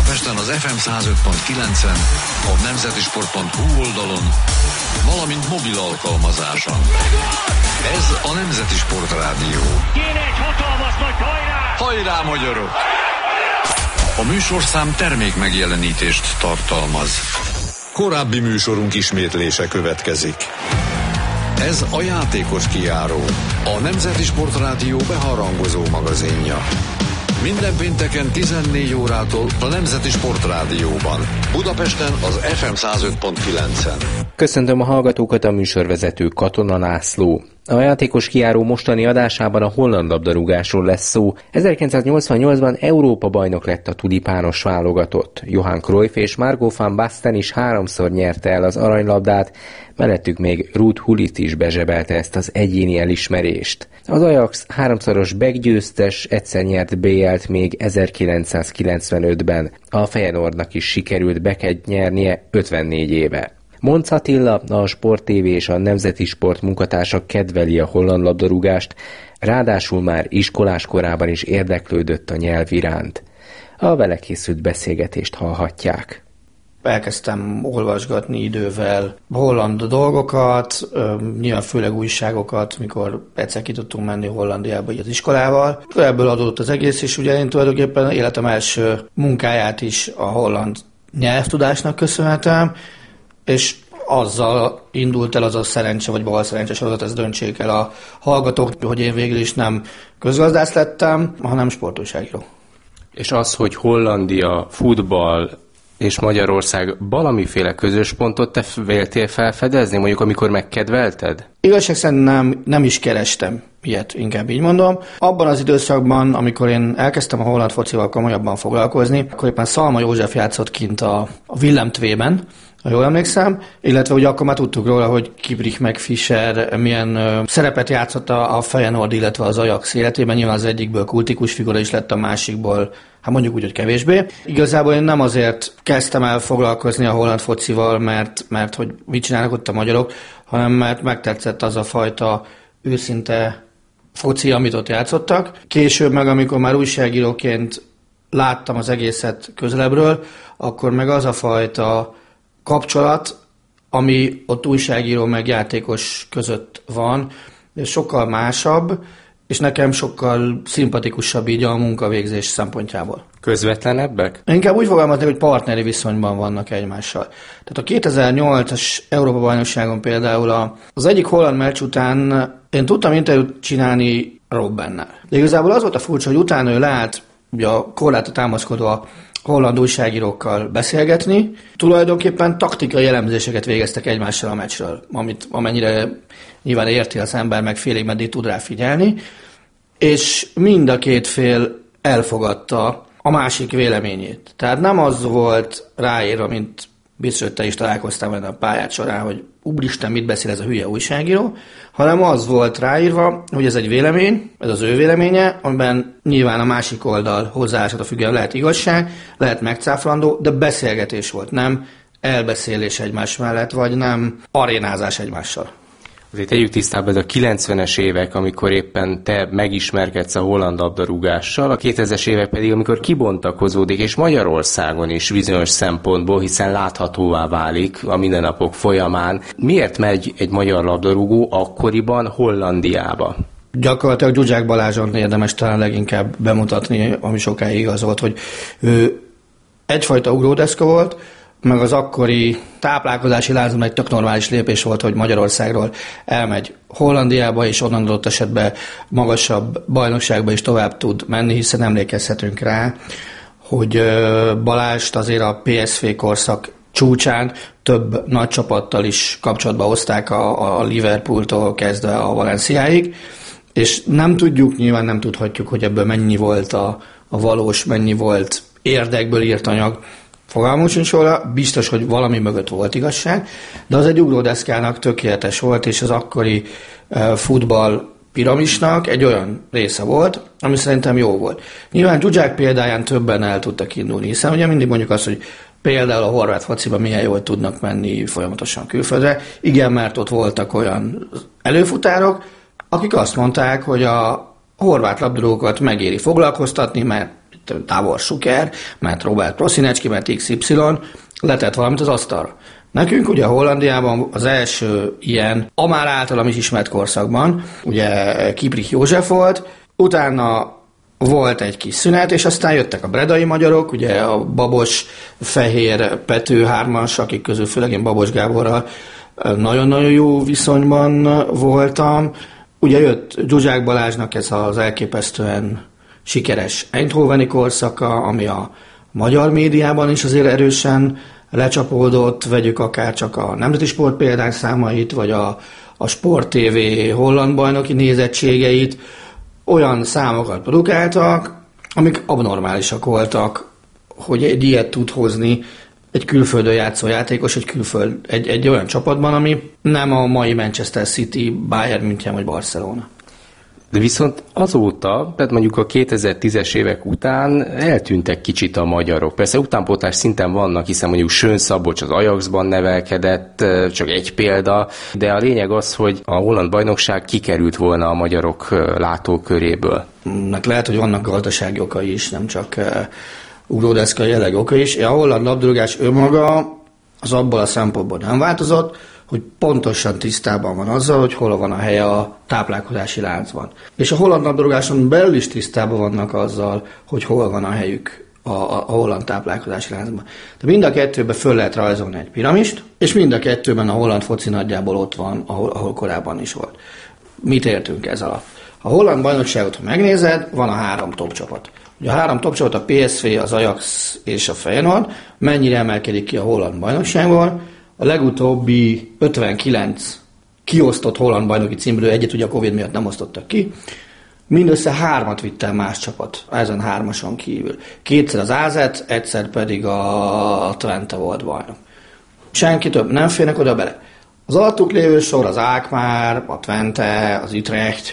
Budapesten az FM 105.9-en, a nemzetisport.hu oldalon, valamint mobil alkalmazáson. Ez a Nemzeti Sport Rádió. Kéne egy hatalmas nagy hajrá! Hajrá, magyarok! A műsorszám termék megjelenítést tartalmaz. Korábbi műsorunk ismétlése következik. Ez a játékos kijáró, a Nemzeti Sport Rádió beharangozó magazinja. Minden pénteken 14 órától a Nemzeti Sport Rádióban. Budapesten az FM 105.9-en. Köszöntöm a hallgatókat, a műsorvezető Katona László. A játékos kijáró mostani adásában a holland labdarúgásról lesz szó. 1988-ban Európa-bajnok lett a tulipános válogatott. Johan Cruyff és Marco van Basten is 3-szor nyerte el az aranylabdát, mellettük még Ruud Gullit is bezsebelte ezt az egyéni elismerést. Az Ajax 3-szoros BEK-győztes, egyszer nyert BL-t még 1995-ben. A Feyenoordnak is sikerült BEK-et nyernie 54 éve. Monc Attila, a Sport TV és a Nemzeti Sport munkatársa kedveli a holland labdarúgást, ráadásul már iskolás korában is érdeklődött a nyelv iránt. A vele készült beszélgetést hallhatják. Elkezdtem olvasgatni idővel holland dolgokat, nyilván főleg újságokat, mikor egyszer ki tudtunk menni Hollandiába az iskolával. Ebből adódott az egész, és ugye én tulajdonképpen életem első munkáját is a holland nyelvtudásnak köszönhetem, és azzal indult el az a szerencse, vagy bal szerencse sorozat, ezt döntsék el a hallgatók, hogy én végül is nem közgazdász lettem, hanem sportújságíró. És az, hogy Hollandia, futball és Magyarország valamiféle közös pontot te véltél felfedezni, mondjuk amikor megkedvelted? Igazság szerint nem is kerestem ilyet, inkább így mondom. Abban az időszakban, amikor én elkezdtem a holland focival komolyabban foglalkozni, akkor éppen Szalma József játszott kint a Willem II-ben, ha jól emlékszem, illetve ugye akkor már tudtuk róla, hogy Kiebrich meg Fischer milyen szerepet játszott a Feyenoord, illetve az Ajax életében. Nyilván az egyikből kultikus figura is lett, a másikból, hát mondjuk úgy, hogy kevésbé. Igazából én nem azért kezdtem el foglalkozni a holland focival, mert hogy mit csinálnak ott a magyarok, hanem mert megtetszett az a fajta őszinte foci, amit ott játszottak. Később meg, amikor már újságíróként láttam az egészet közelebbről, akkor meg az a fajta kapcsolat, ami ott újságíró meg játékos között van, sokkal másabb, és nekem sokkal szimpatikusabb így a munkavégzés szempontjából. Közvetlenebbek? Inkább úgy fogalmazni, hogy partneri viszonyban vannak egymással. Tehát a 2008-as Európa-bajnokságon például az egyik holland meccs után én tudtam interjút csinálni Robbennel. De igazából az volt a furcsa, hogy utána ő leállt, ugye a korlátra támaszkodva a holland újságírókkal beszélgetni. Tulajdonképpen taktikai elemzéseket végeztek egymással a meccsről, amennyire nyilván érti az ember, meg félig meddig tud rá figyelni, és mind a két fél elfogadta a másik véleményét. Tehát nem az volt ráírva, mint biztos, hogy te is találkoztál majd a pályát során, hogy úristen, mit beszél ez a hülye újságíró, hanem az volt ráírva, hogy ez egy vélemény, ez az ő véleménye, amiben nyilván a másik oldal hozzáállásától függően lehet igazság, lehet megcáflandó, de beszélgetés volt, nem elbeszélés egymás mellett, vagy nem arénázás egymással. Azért tegyük tisztába, ez a 90-es évek, amikor éppen te megismerkedsz a holland labdarúgással, a 2000-es évek pedig, amikor kibontakozódik, és Magyarországon is bizonyos szempontból, hiszen láthatóvá válik a mindennapok folyamán. Miért megy egy magyar labdarúgó akkoriban Hollandiába? Gyakorlatilag Zsuzsák Balázson érdemes talán leginkább bemutatni, ami sokáig igaz volt, hogy ő egyfajta ugródeszka volt, meg az akkori táplálkozási lázon egy tök normális lépés volt, hogy Magyarországról elmegy Hollandiába, és onnan adott esetben magasabb bajnokságba is tovább tud menni, hiszen emlékezhetünk rá, hogy Balást azért a PSV korszak csúcsán több nagy csapattal is kapcsolatba hozták a Liverpooltól kezdve a Valenciáig, és nem tudjuk, nyilván nem tudhatjuk, hogy ebből mennyi volt a valós, mennyi volt érdekből írt anyag, fogalmunk sincs róla, biztos, hogy valami mögött volt igazság, de az egy ugródeszkának tökéletes volt, és az akkori futball piramisnak egy olyan része volt, ami szerintem jó volt. Nyilván Zsuzsák példáján többen el tudtak indulni, hiszen ugye mindig mondjuk azt, hogy például a horvát fociban milyen jól tudnak menni folyamatosan külföldre. Igen, mert ott voltak olyan előfutárok, akik azt mondták, hogy a horvát labdarúgókat megéri foglalkoztatni, mert mert Davor Suker, mert Robert Prosinecki, mert XY letett valamit az asztalra. Nekünk ugye Hollandiában az első ilyen, a már általam is ismert korszakban, ugye Kieprich József volt, utána volt egy kis szünet, és aztán jöttek a bredai magyarok, ugye a Babos, Fehér, Pető hármas, akik közül főleg én Babos Gáborral nagyon-nagyon jó viszonyban voltam. Ugye jött Zsuzsák Balázsnak ez az elképesztően sikeres eindhoveni korszaka, ami a magyar médiában is azért erősen lecsapódott, vegyük akár csak a Nemzeti Sport példányszámait, vagy a Sport TV holland bajnoki nézettségeit, olyan számokat produkáltak, amik abnormálisak voltak, hogy egy ilyet tud hozni egy külföldön játszó játékos, egy olyan csapatban, ami nem a mai Manchester City, Bayern München vagy Barcelona. De viszont azóta, tehát mondjuk a 2010-es évek után eltűntek kicsit a magyarok. Persze utánpótlás szinten vannak, hiszen mondjuk Schön Szabolcs az Ajaxban nevelkedett, csak egy példa, de a lényeg az, hogy a holland bajnokság kikerült volna a magyarok látóköréből. Lehet, hogy vannak gazdasági okai is, nem csak ugródeszkai jelleg okai is. A holland labdarúgás önmaga az abból a szempontból nem változott, hogy pontosan tisztában van azzal, hogy hol van a helye a táplálkozási láncban. És a holland labdarúgáson belül is tisztában vannak azzal, hogy hol van a helyük a holland táplálkozási láncban. De mind a kettőben föl lehet rajzolni egy piramist, és mind a kettőben a holland foci nagyjából ott van, ahol korábban is volt. Mit értünk ez alatt? A holland bajnokságot, ha megnézed, van a 3 top csapat. Ugye a 3 top csapat, a PSV, az Ajax és a Feyenoord, mennyire emelkedik ki a holland bajnokságból. A legutóbbi 59 kiosztott holland bajnoki címről egyet ugye a Covid miatt nem osztottak ki. Mindössze 3 vitt el más csapat, ezen 3-ason kívül. 2-szer az AZ, egyszer pedig a Twente volt bajnok. Senki több nem férnek oda bele. Az alattuk lévő sor, az Alkmaar, a Twente, az Utrecht,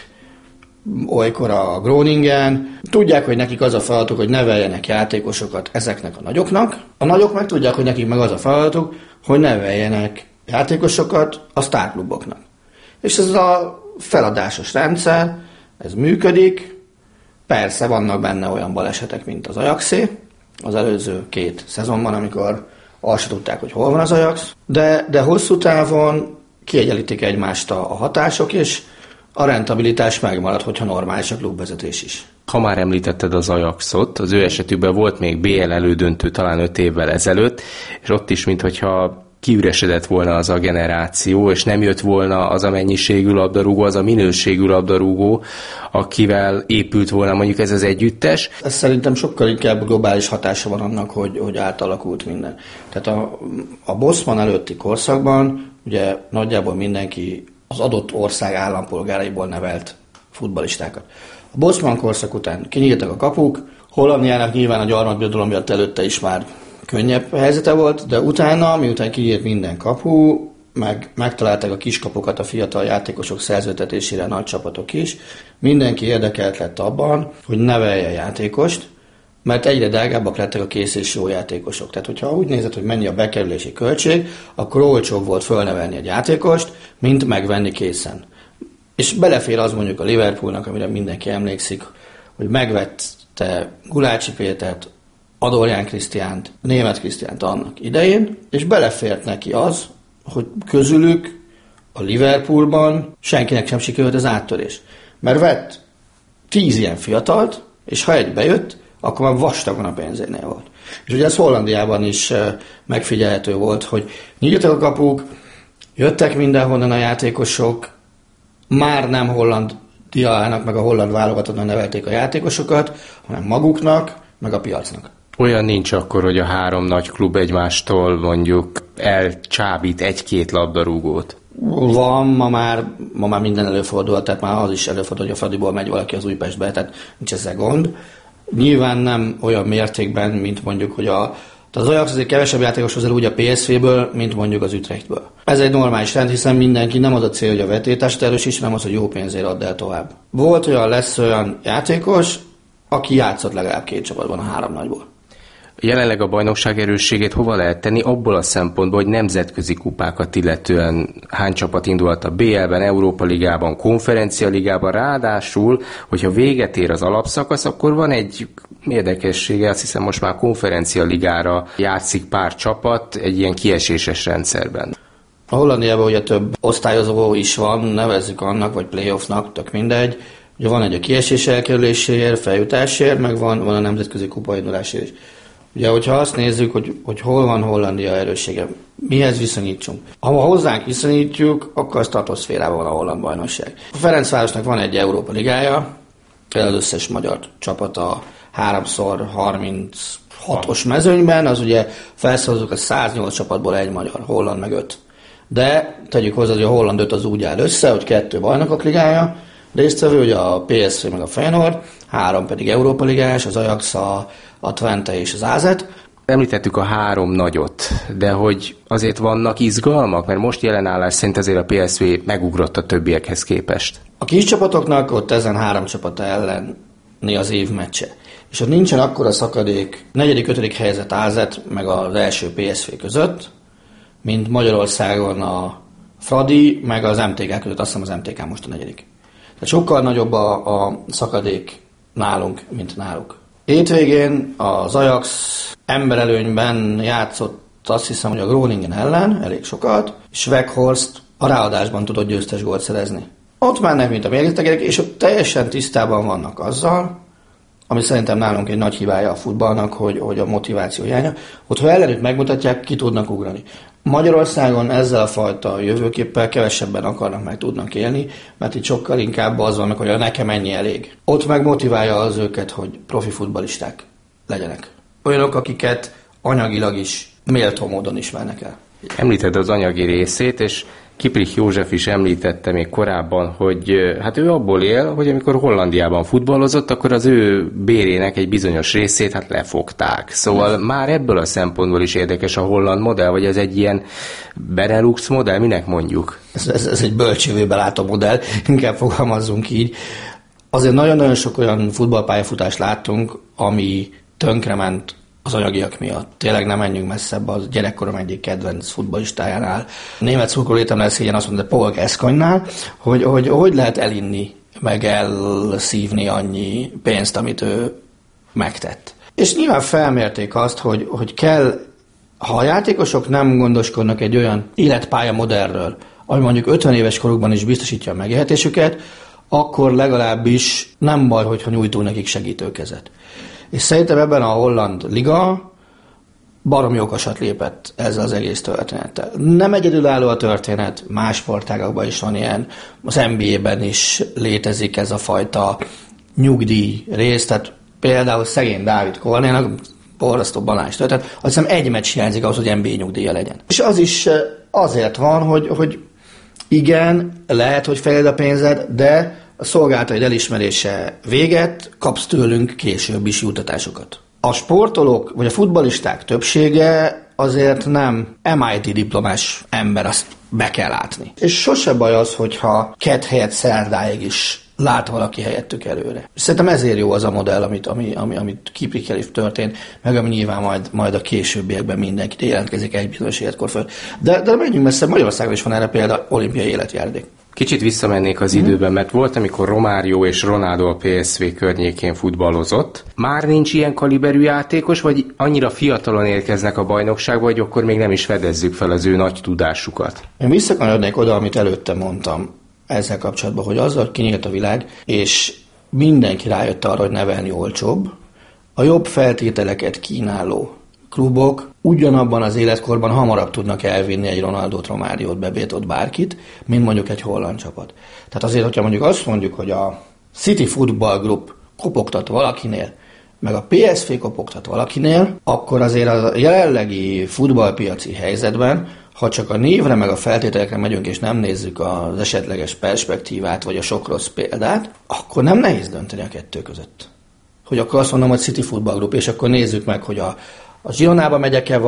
olykor a Groningen. Tudják, hogy nekik az a feladatuk, hogy neveljenek játékosokat ezeknek a nagyoknak. A nagyok meg tudják, hogy nekik meg az a feladatuk, hogy neveljenek játékosokat a sztárkluboknak. És ez a feladásos rendszer, ez működik. Persze vannak benne olyan balesetek, mint az Ajaxé, az előző 2 szezonban, amikor azt se tudták, hogy hol van az Ajax. De hosszú távon kiegyenlítik egymást a hatások, és a rentabilitás megmarad, hogyha normális a klubvezetés is. Ha már említetted az Ajaxot, az ő esetükben volt még BL elődöntő talán 5 évvel ezelőtt, és ott is, minthogyha kiüresedett volna az a generáció, és nem jött volna az a mennyiségű labdarúgó, az a minőségű labdarúgó, akivel épült volna mondjuk ez az együttes. Ez szerintem sokkal inkább globális hatása van annak, hogy átalakult minden. Tehát a Bosman előtti korszakban ugye nagyjából mindenki az adott ország állampolgáraiból nevelt futballistákat. A Bosman korszak után kinyíltak a kapuk, Hollandiának nyilván a gyarmatbirodalom miatt előtte is már könnyebb helyzete volt, de utána, miután kinyílt minden kapu, megtalálták a kiskapukat a fiatal játékosok szerződtetésére nagy csapatok is, mindenki érdekelt lett abban, hogy nevelje játékost, mert egyre drágábbak lettek a kész és jó játékosok. Tehát, hogyha úgy nézed, hogy mennyi a bekerülési költség, akkor olcsóbb volt fölnevelni egy játékost, mint megvenni készen. És belefér az mondjuk a Liverpoolnak, amire mindenki emlékszik, hogy megvette Gulácsi Pétert, Adorján Krisztiánt, Németh Krisztiánt annak idején, és belefért neki az, hogy közülük a Liverpoolban senkinek sem sikerült az áttörés. Mert vett 10 ilyen fiatalt, és ha egy bejött, akkor már vastagon a pénzénél volt. És ugye ez Hollandiában is megfigyelhető volt, hogy nyíltak a kapuk, jöttek mindenhonnan a játékosok, már nem Hollandiának, meg a holland válogatottnak nevelték a játékosokat, hanem maguknak, meg a piacnak. Olyan nincs akkor, hogy a 3 nagy klub egymástól mondjuk elcsábít 1-2 labdarúgót. Van, ma már minden előfordul, tehát már az is előfordul, hogy a Fradiból megy valaki az Újpestbe, tehát nincs ezzel gond. Nyilván nem olyan mértékben, mint mondjuk, hogy az Ajax azért kevesebb játékos hozzá úgy a PSV-ből, mint mondjuk az Utrechtből. Ez egy normális rend, hiszen mindenki nem az a cél, hogy a vetétást erősíts, hanem az, hogy jó pénzért add el tovább. Volt olyan, lesz olyan játékos, aki játszott legalább 2 csapatban a 3 nagyból. Jelenleg a bajnokság erősségét hova lehet tenni abból a szempontból, hogy nemzetközi kupákat illetően hány csapat indulhat a BL-ben, Európa Ligában, Konferencia Ligában, ráadásul, hogyha véget ér az alapszakasz, akkor van egy érdekessége, azt hiszem most már Konferencia Ligára játszik pár csapat egy ilyen kieséses rendszerben. A Hollandiában ugye több osztályozó is van, nevezzük annak, vagy playoffnak, tök mindegy. Ugye van egy a kiesés elkerüléséért, feljutásért, meg van a nemzetközi kupaindulásért is. Ugye, hogyha azt nézzük, hogy hol van Hollandia erőssége, mihez viszonyítsunk. Ha hozzánk viszonyítjuk, akkor a stratoszférában van a holland bajnokság. A Ferencvárosnak van egy Európa Ligája, az összes magyar csapata 3x36-os mezőnyben, az ugye felszorozzuk a 108 csapatból egy magyar, holland meg 5. De tegyük hozzá, hogy a holland 5 az úgy áll össze, hogy 2 bajnokok ligája résztvevő, ugye a PSV meg a Feyenoord, 3 pedig Európa Ligás, az Ajax, a Twente és az AZ. Említettük a 3 nagyot, de hogy azért vannak izgalmak, mert most jelenállás szerint azért a PSV megugrott a többiekhez képest. A kis csapatoknak ott ezen 3 csapata elleni az év meccse. És ott nincsen akkora szakadék 4.-5. helyzet AZ meg az első PSV között, mint Magyarországon a Fradi meg az MTK között, azt hiszem az MTK most a 4. Tehát sokkal nagyobb a szakadék nálunk, mint náluk. Hétvégén az Ajax emberelőnyben játszott, azt hiszem, hogy a Groningen ellen elég sokat, és Weghorst a ráadásban tudott győztes gólt szerezni. Ott már nem, mint a mérgetegek, és ott teljesen tisztában vannak azzal, ami szerintem nálunk egy nagy hibája a futballnak, hogy a motiváció hiánya, hogy ha ellenük megmutatják, ki tudnak ugrani. Magyarországon ezzel a fajta jövőképpel kevesebben akarnak meg tudnak élni, mert itt sokkal inkább az van, hogy nekem ennyi elég. Ott meg motiválja az őket, hogy profi futballisták legyenek. Olyanok, akiket anyagilag is méltó módon ismernek el. Említed az anyagi részét, és Kiprich József is említette még korábban, hogy hát ő abból él, hogy amikor Hollandiában futballozott, akkor az ő bérének egy bizonyos részét lefogták. Szóval már ebből a szempontból is érdekes a holland modell, vagy ez egy ilyen Benelux modell, minek mondjuk? Ez egy bölcsőjébe látó modell, inkább fogalmazzunk így. Azért nagyon-nagyon sok olyan futballpályafutást láttunk, ami tönkrement az anyagiak miatt. Tényleg nem menjünk messzebb, az gyerekkorom egyik kedvenc futballistájánál. Német szurkolólétem lesz ilyen azt mondta, Paul Gascoigne-nál, hogy lehet elinni, meg elszívni annyi pénzt, amit ő megtett. És nyilván felmérték azt, hogy kell, ha a játékosok nem gondoskodnak egy olyan életpálya modellről, ami mondjuk 50 éves korukban is biztosítja a megélhetésüket, akkor legalábbis nem baj, hogyha nyújtunk nekik segítőkezet. És szerintem ebben a holland liga baromi okosat lépett ezzel az egész történettel. Nem egyedülálló a történet, más sportágakban is van ilyen, az NBA-ben is létezik ez a fajta nyugdíj rész, tehát például szegény Dávid Kornénak borzasztó banáns történet, azt hiszem egy meccs hiányzik ahhoz, hogy NBA nyugdíja legyen. És az is azért van, hogy igen, lehet, hogy fejled a pénzed, de a szolgálataid elismerése véget, kapsz tőlünk később is juttatásokat. A sportolók, vagy a futballisták többsége azért nem MIT diplomás ember, azt be kell látni. És sose baj az, hogyha kedd helyett szerdáig is lát valaki helyettük előre. Szerintem ezért jó az a modell, amit Kiprickel is történt, meg ami nyilván majd a későbbiekben mindenki jelentkezik egy bizonyos életkor föl. De menjünk messze, Magyarországon is van erre például olimpiai életjáradék. Kicsit visszamennék az időben, mert volt, amikor Romário és Ronaldo a PSV környékén futballozott. Már nincs ilyen kaliberű játékos, vagy annyira fiatalon érkeznek a bajnokságba, hogy akkor még nem is fedezzük fel az ő nagy tudásukat? Én visszakanyarodnék oda, amit előtte mondtam ezzel kapcsolatban, hogy azzal kinyílt a világ, és mindenki rájött arra, hogy nevelni olcsóbb, a jobb feltételeket kínáló klubok ugyanabban az életkorban hamarabb tudnak elvinni egy Ronaldót, Romáriót, Bebétot, bárkit, mint mondjuk egy holland csapat. Tehát azért, hogyha mondjuk azt mondjuk, hogy a City Football Group kopogtat valakinél, meg a PSV kopogtat valakinél, akkor azért a jelenlegi futballpiaci helyzetben, ha csak a névre meg a feltételekre megyünk, és nem nézzük az esetleges perspektívát, vagy a sok rossz példát, akkor nem nehéz dönteni a kettő között. Hogy akkor azt mondom, hogy City Football Group, és akkor nézzük meg, hogy a Gironába megyek-e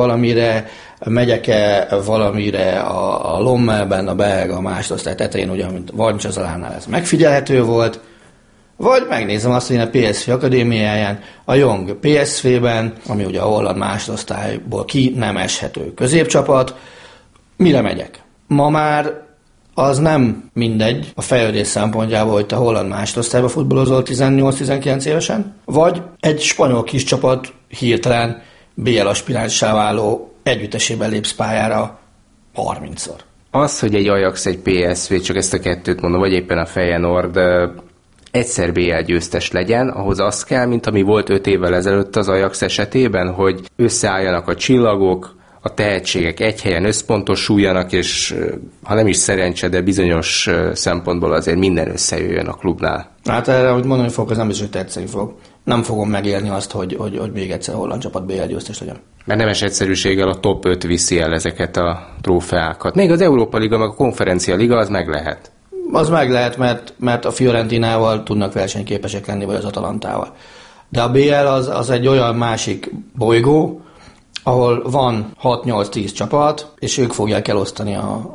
valamire, a Lommelben, a belga, a másodosztály tetején, ugye, mint Varncsa Zalánál ez megfigyelhető volt, Vagy megnézem azt, hogy én a PSV akadémiáján, a Jong PSV-ben, ami ugye a holland másodosztályból ki nem eshető középcsapat, mire megyek? Ma már az nem mindegy a fejlődés szempontjából, hogy te holland másodosztályba futballozol 18-19 évesen, vagy egy spanyol kis csapat hirtelen BL aspiránssá váló együttesében lépsz pályára 30-szor. Az, hogy egy Ajax, egy PSV, csak ezt a kettőt mondom, vagy éppen a Feyenoord egyszer BL győztes legyen, ahhoz az kell, mint ami volt 5 évvel ezelőtt az Ajax esetében, hogy összeálljanak a csillagok, a tehetségek egy helyen összpontosuljanak, és ha nem is szerencse, de bizonyos szempontból azért minden összejöjjön a klubnál. Hát erre, ahogy mondani fogok, az nem biztos, hogy tetszeni fog. Nem fogom megélni azt, hogy még egyszer holland csapat BL győztes legyen. Mert nemes egyszerűséggel a top 5 viszi el ezeket a trófeákat. Még az Európa Liga, meg a Konferencia Liga, az meg lehet. Az meg lehet, mert a Fiorentinával tudnak versenyképesek lenni, vagy az Atalantával. De a BL az egy olyan másik bolygó, ahol van 6-8-10 csapat, és ők fogják elosztani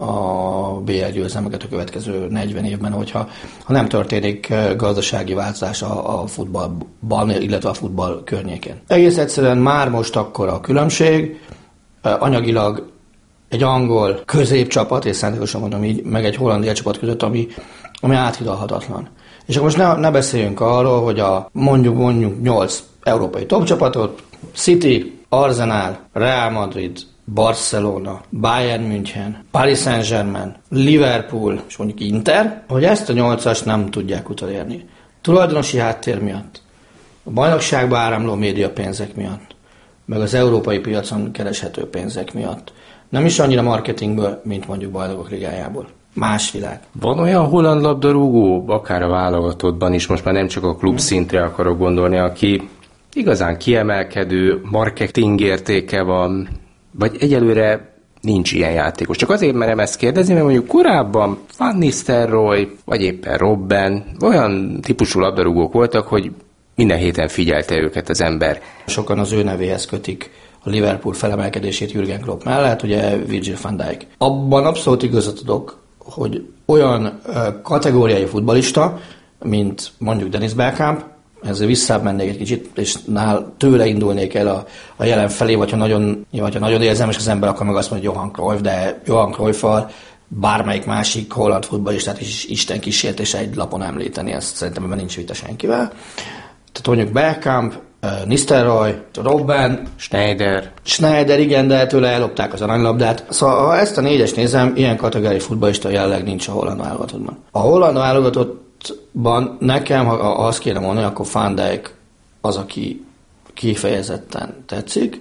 a BL győzelmeket a következő 40 évben, hogyha nem történik gazdasági változás a futballban, illetve a futball környékén. Egész egyszerűen már most akkor a különbség, anyagilag egy angol középcsapat, és szándékosan mondom így, meg egy hollandia csapat között, ami áthidalhatatlan. És akkor most ne beszéljünk arról, hogy mondjuk 8 európai topcsapatot, City, Arsenal, Real Madrid, Barcelona, Bayern München, Paris Saint-Germain, Liverpool, és mondjuk Inter, hogy ezt a 8-ast nem tudják utolérni. Tulajdonosi háttér miatt, a bajnokságba áramló médiapénzek miatt, meg az európai piacon kereshető pénzek miatt. Nem is annyira marketingből, mint mondjuk Bajnokok Ligájából. Más világ. Van olyan holland labdarúgó, akár a válogatottban is, most már nem csak a klub szintre akarok gondolni, aki igazán kiemelkedő, marketing értéke van, vagy egyelőre nincs ilyen játékos. Csak azért merem ezt kérdezni, mert mondjuk korábban Van Nistelrooy, vagy éppen Robben olyan típusú labdarúgók voltak, hogy minden héten figyelte őket az ember. Sokan az ő nevéhez kötik a Liverpool felemelkedését Jürgen Klopp mellett, ugye Virgil van Dijk. Abban abszolút igazat adok, hogy olyan kategóriai futballista, mint mondjuk Dennis Bergkamp, ezzel visszább mennék egy kicsit, és tőle indulnék el a jelen felé, vagy ha nagyon érzelmes az ember, akkor meg azt mondja, hogy Johan Cruyff, de Johan Cruyffal bármelyik másik holland futballistát is Isten kísértése egy lapon említeni, ezt szerintem ebben nincs vita senkivel. Tehát mondjuk Bergkamp, Nistelrooy, Robben, Schneider, igen, de tőle ellopták az aranylabdát. Szóval ha ezt a 4-es nézem, ilyen kategóriai futballista jelenleg nincs a holland válogatottban. A holland válogatottban nekem, ha azt kéne mondani, akkor Van Dijk az, aki kifejezetten tetszik.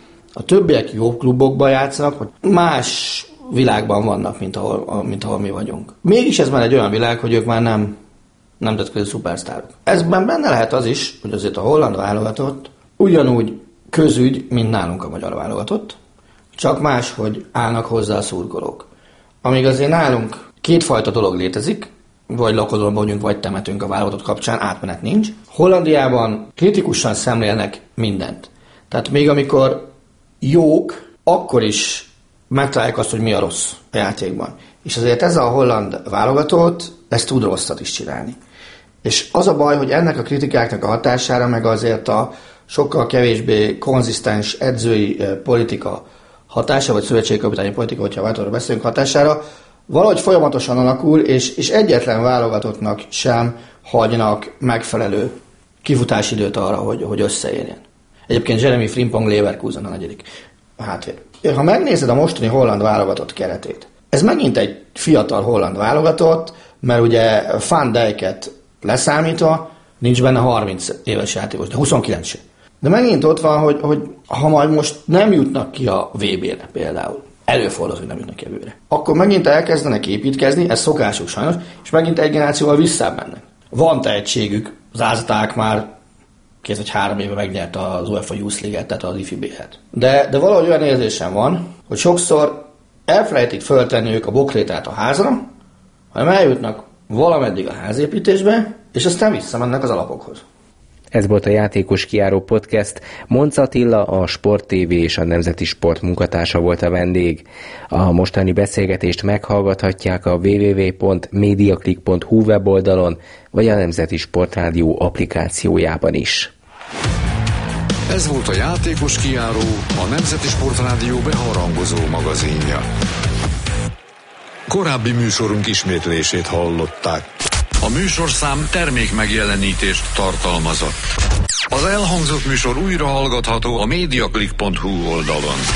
A többiek jó klubokban játszanak, hogy más világban vannak, mint ahol mi vagyunk. Mégis ez már egy olyan világ, hogy ők már nem nemzetközi szupersztárok. Ezben benne lehet az is, hogy azért a holland válogatott ugyanúgy közügy, mint nálunk a magyar válogatott, csak máshogy állnak hozzá a szurkolók. Amíg azért nálunk kétfajta dolog létezik, vagy lakodalomban vagyunk, vagy temetünk a válogatott kapcsán, átmenet nincs. Hollandiában kritikusan szemlélnek mindent. Tehát még amikor jók, akkor is megtalálják azt, hogy mi a rossz a játékban. És azért ez a holland válogatott, ezt tud rosszat is csinálni. És az a baj, hogy ennek a kritikáknak a hatására, meg azért a sokkal kevésbé konzisztens edzői politika hatása, vagy szövetségkapitányi politika, hogyha váltóról beszélünk hatására, valahogy folyamatosan alakul, és egyetlen válogatottnak sem hagynak megfelelő kifutásidőt arra, hogy összeérjen. Egyébként Jeremy Frimpong Leverkusen a 4. hátvéd. Ha megnézed a mostani holland válogatott keretét, ez megint egy fiatal holland válogatott, mert ugye Van Dijket leszámítva nincs benne 30 éves játékos, de 29 sem. De megint ott van, hogy ha majd most nem jutnak ki a VB-re például, előfordul, hogy nem jutnak ki a VB-re, akkor megint elkezdenek építkezni, ez szokásuk sajnos, és megint egy generációval visszább mennek. Van tehetségük, az Ázaták már 2 vagy 3 éve megnyerte az UEFA Youth League-et, tehát az IFB-et. De valahogy olyan érzésem van, hogy sokszor elfelejtik föltenni ők a bokrétát a házra, hanem eljutnak valameddig a házépítésbe, és aztán visszamennek az alapokhoz. Ez volt a Játékos Kijáró Podcast. Monc Attila, a Sport TV és a Nemzeti Sport munkatársa volt a vendég. A mostani beszélgetést meghallgathatják a www.mediaclick.hu weboldalon, vagy a Nemzeti Sportrádió applikációjában is. Ez volt a Játékos Kijáró, a Nemzeti Sportrádió beharangozó magazinja. Korábbi műsorunk ismétlését hallották. A műsorszám termék megjelenítést tartalmazott. Az elhangzott műsor újra hallgatható a mediaclick.hu oldalon.